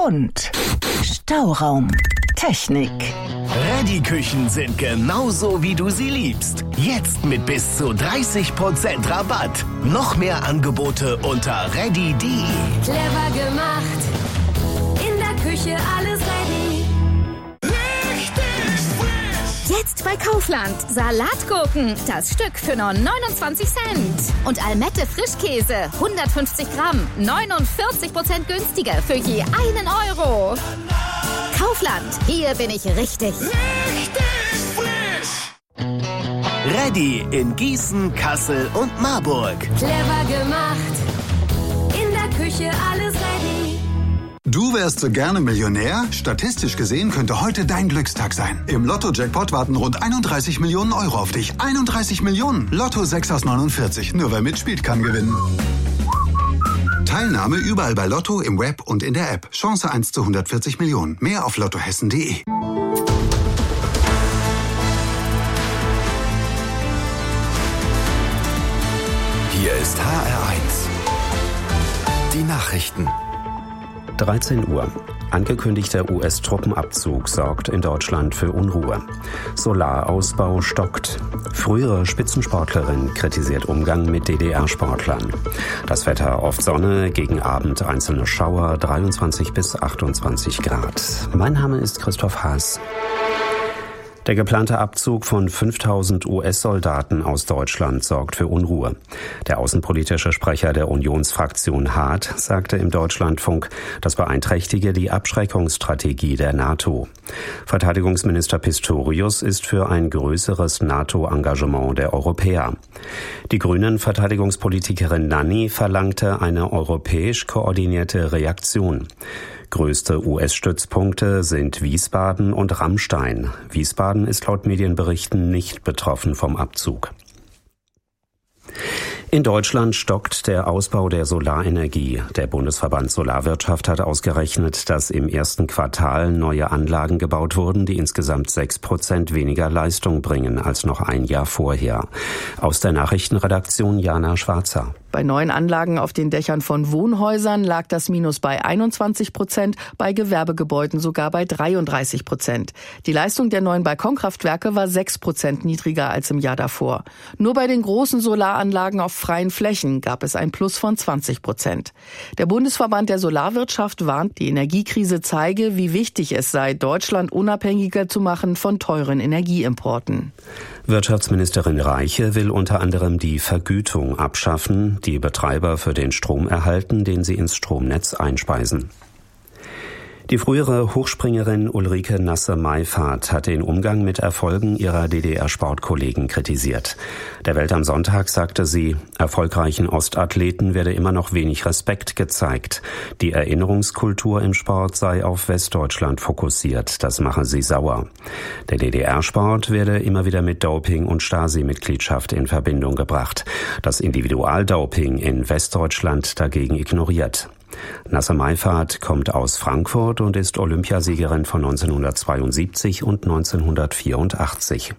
und Stauraum. Technik. Reddy-Küchen sind genauso, wie du sie liebst. Jetzt mit bis zu 30% Rabatt. Noch mehr Angebote unter reddy.de. Clever gemacht. In der Küche alles ready. Richtig frisch! Jetzt bei Kaufland. Salatgurken. Das Stück für nur 29 Cent. Und Almette Frischkäse. 150 Gramm. 49% günstiger für je 1 Euro. Kaufland. Hier bin ich richtig. Richtig frisch! Reddy in Gießen, Kassel und Marburg. Clever gemacht. In der Küche alles ready. Du wärst so gerne Millionär? Statistisch gesehen könnte heute dein Glückstag sein. Im Lotto-Jackpot warten rund 31 Millionen Euro auf dich. 31 Millionen! Lotto 6 aus 49. Nur wer mitspielt, kann gewinnen. Teilnahme überall bei Lotto, im Web und in der App. Chance 1 zu 140 Millionen. Mehr auf lottohessen.de. Hier ist HR1. Die Nachrichten. 13 Uhr. Angekündigter US-Truppenabzug sorgt in Deutschland für Unruhe. Solarausbau stockt. Frühere Spitzensportlerin kritisiert Umgang mit DDR-Sportlern. Das Wetter oft Sonne, gegen Abend einzelne Schauer, 23 bis 28 Grad. Mein Name ist Christoph Haas. Der geplante Abzug von 5000 US-Soldaten aus Deutschland sorgt für Unruhe. Der außenpolitische Sprecher der Unionsfraktion Hart sagte im Deutschlandfunk, das beeinträchtige die Abschreckungsstrategie der NATO. Verteidigungsminister Pistorius ist für ein größeres NATO-Engagement der Europäer. Die Grünen-Verteidigungspolitikerin Nanni verlangte eine europäisch koordinierte Reaktion. Größte US-Stützpunkte sind Wiesbaden und Ramstein. Wiesbaden ist laut Medienberichten nicht betroffen vom Abzug. In Deutschland stockt der Ausbau der Solarenergie. Der Bundesverband Solarwirtschaft hat ausgerechnet, dass im ersten Quartal neue Anlagen gebaut wurden, die insgesamt 6% weniger Leistung bringen als noch ein Jahr vorher. Aus der Nachrichtenredaktion Jana Schwarzer. Bei neuen Anlagen auf den Dächern von Wohnhäusern lag das Minus bei 21%, bei Gewerbegebäuden sogar bei 33%. Die Leistung der neuen Balkonkraftwerke war 6% niedriger als im Jahr davor. Nur bei den großen Solaranlagen auf freien Flächen gab es ein Plus von 20%. Der Bundesverband der Solarwirtschaft warnt, die Energiekrise zeige, wie wichtig es sei, Deutschland unabhängiger zu machen von teuren Energieimporten. Wirtschaftsministerin Reiche will unter anderem die Vergütung abschaffen, die Betreiber für den Strom erhalten, den sie ins Stromnetz einspeisen. Die frühere Hochspringerin Ulrike Nasse-Meifert hat den Umgang mit Erfolgen ihrer DDR-Sportkollegen kritisiert. Der Welt am Sonntag sagte sie, erfolgreichen Ostathleten werde immer noch wenig Respekt gezeigt. Die Erinnerungskultur im Sport sei auf Westdeutschland fokussiert. Das mache sie sauer. Der DDR-Sport werde immer wieder mit Doping und Stasi-Mitgliedschaft in Verbindung gebracht. Das Individualdoping in Westdeutschland dagegen ignoriert. Nasse-Meifert kommt aus Frankfurt und ist Olympiasiegerin von 1972 und 1984.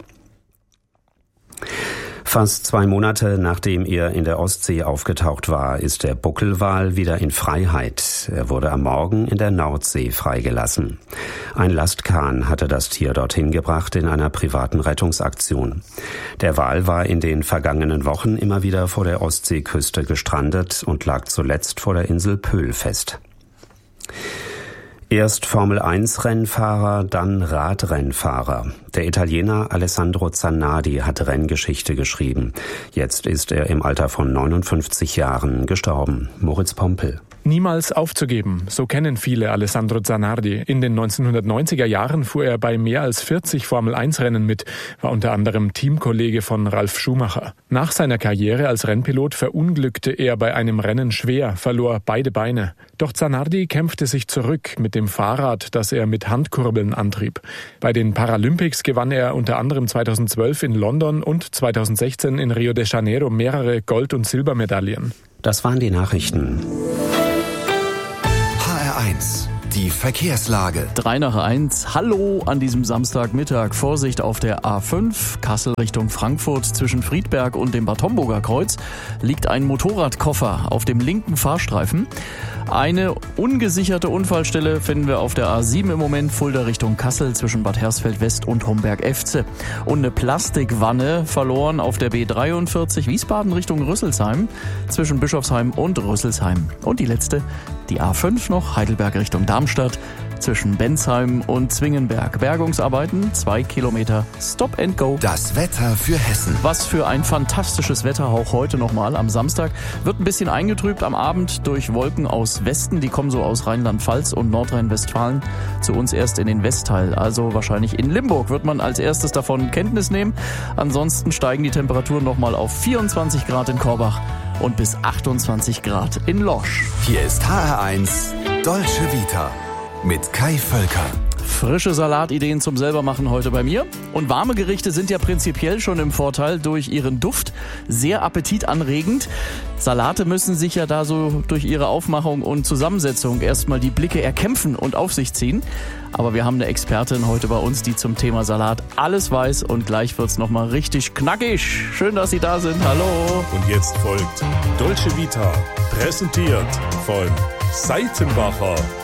Fast 2 Monate nachdem er in der Ostsee aufgetaucht war, ist der Buckelwal wieder in Freiheit. Er wurde am Morgen in der Nordsee freigelassen. Ein Lastkahn hatte das Tier dorthin gebracht in einer privaten Rettungsaktion. Der Wal war in den vergangenen Wochen immer wieder vor der Ostseeküste gestrandet und lag zuletzt vor der Insel Pöhl fest. Erst Formel-1-Rennfahrer, dann Radrennfahrer. Der Italiener Alessandro Zanardi hat Renngeschichte geschrieben. Jetzt ist er im Alter von 59 Jahren gestorben. Moritz Pompel. Niemals aufzugeben, so kennen viele Alessandro Zanardi. In den 1990er Jahren fuhr er bei mehr als 40 Formel-1-Rennen mit, war unter anderem Teamkollege von Ralf Schumacher. Nach seiner Karriere als Rennpilot verunglückte er bei einem Rennen schwer, verlor beide Beine. Doch Zanardi kämpfte sich zurück mit dem Fahrrad, das er mit Handkurbeln antrieb. Bei den Paralympics gewann er unter anderem 2012 in London und 2016 in Rio de Janeiro mehrere Gold- und Silbermedaillen. Das waren die Nachrichten. HR1 die Verkehrslage. 3:01. Hallo an diesem Samstagmittag. Vorsicht auf der A5, Kassel Richtung Frankfurt. Zwischen Friedberg und dem Bad Homburger Kreuz liegt ein Motorradkoffer auf dem linken Fahrstreifen. Eine ungesicherte Unfallstelle finden wir auf der A7 im Moment, Fulda Richtung Kassel zwischen Bad Hersfeld West und Homberg-Efze. Und eine Plastikwanne verloren auf der B43 Wiesbaden Richtung Rüsselsheim zwischen Bischofsheim und Rüsselsheim. Und die letzte, die A5 noch, Heidelberg Richtung Darmstadt zwischen Bensheim und Zwingenberg. Bergungsarbeiten, 2 Kilometer Stop and Go. Das Wetter für Hessen. Was für ein fantastisches Wetter auch heute nochmal am Samstag. Wird ein bisschen eingetrübt am Abend durch Wolken aus Westen. Die kommen so aus Rheinland-Pfalz und Nordrhein-Westfalen zu uns erst in den Westteil. Also wahrscheinlich in Limburg wird man als erstes davon Kenntnis nehmen. Ansonsten steigen die Temperaturen nochmal auf 24 Grad in Korbach und bis 28 Grad in Lorsch. Hier ist HR1 Dolce Vita mit Kai Völker. Frische Salatideen zum Selbermachen heute bei mir. Und warme Gerichte sind ja prinzipiell schon im Vorteil durch ihren Duft. Sehr appetitanregend. Salate müssen sich ja da so durch ihre Aufmachung und Zusammensetzung erstmal die Blicke erkämpfen und auf sich ziehen. Aber wir haben eine Expertin heute bei uns, die zum Thema Salat alles weiß. Und gleich wird's nochmal richtig knackig. Schön, dass Sie da sind. Hallo. Und jetzt folgt Dolce Vita, präsentiert von Seitenbacher.